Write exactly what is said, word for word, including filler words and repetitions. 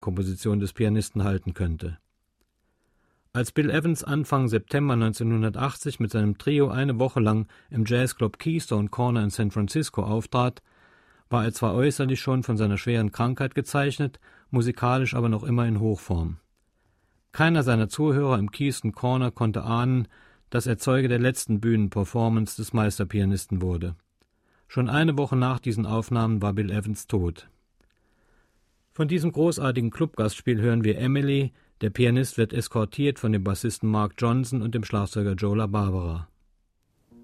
Komposition des Pianisten halten könnte. Als Bill Evans Anfang September neunzehnhundertachtzig mit seinem Trio eine Woche lang im Jazzclub Keystone Corner in San Francisco auftrat, war er zwar äußerlich schon von seiner schweren Krankheit gezeichnet, musikalisch aber noch immer in Hochform. Keiner seiner Zuhörer im Keystone Corner konnte ahnen, dass er Zeuge der letzten Bühnenperformance des Meisterpianisten wurde. Schon eine Woche nach diesen Aufnahmen war Bill Evans tot. Von diesem großartigen Clubgastspiel hören wir Emily, der Pianist wird eskortiert von dem Bassisten Mark Johnson und dem Schlagzeuger Joe LaBarbera.